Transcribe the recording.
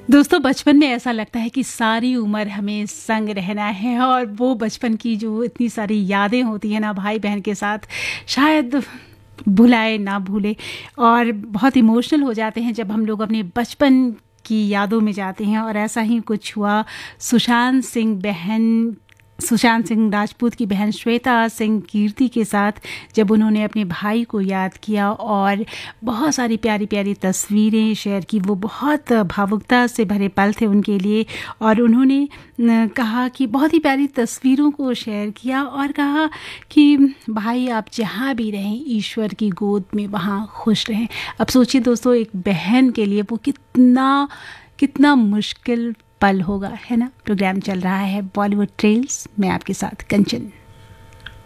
दोस्तों, बचपन में ऐसा लगता है कि सारी उम्र हमें संग रहना है और वो बचपन की जो इतनी सारी यादें होती हैं ना भाई बहन के साथ, शायद भुलाए ना भूले। और बहुत इमोशनल हो जाते हैं जब हम लोग अपने बचपन की यादों में जाते हैं। और ऐसा ही कुछ हुआ सुशांत सिंह राजपूत की बहन श्वेता सिंह कीर्ति के साथ, जब उन्होंने अपने भाई को याद किया और बहुत सारी प्यारी प्यारी तस्वीरें शेयर की। वो बहुत भावुकता से भरे पल थे उनके लिए, और उन्होंने कहा कि बहुत ही प्यारी तस्वीरों को शेयर किया और कहा कि भाई आप जहाँ भी रहें ईश्वर की गोद में वहाँ खुश रहें। अब सोचिए दोस्तों, एक बहन के लिए वो कितना मुश्किल पल होगा, है ना। प्रोग्राम चल रहा है बॉलीवुड ट्रेल्स में, आपके साथ कंचन।